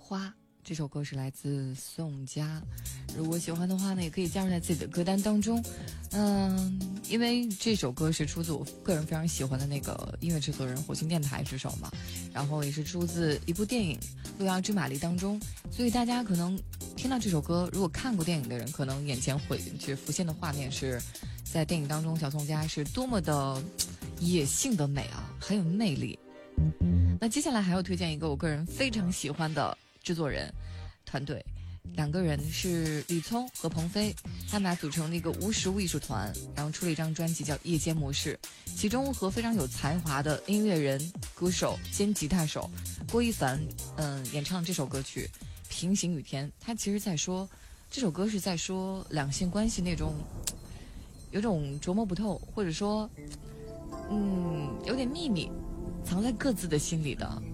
花。这首歌是来自宋佳，如果喜欢的话呢，也可以加入在自己的歌单当中。因为这首歌是出自我个人非常喜欢的那个音乐制作人火星电台之手嘛，然后也是出自一部电影《路遥知马力》当中，所以大家可能听到这首歌，如果看过电影的人，可能眼前会去浮现的画面是在电影当中小宋佳是多么的野性的美啊，很有魅力。那接下来还要推荐一个我个人非常喜欢的制作人团队，两个人是李聪和鹏飞，他们俩组成了一个无实物艺术团，然后出了一张专辑叫《夜间模式》，其中和非常有才华的音乐人、歌手兼吉他手郭一凡演唱这首歌曲《平行雨天》。他其实在说，这首歌是在说两性关系那种有种琢磨不透，或者说有点秘密藏在各自的心里的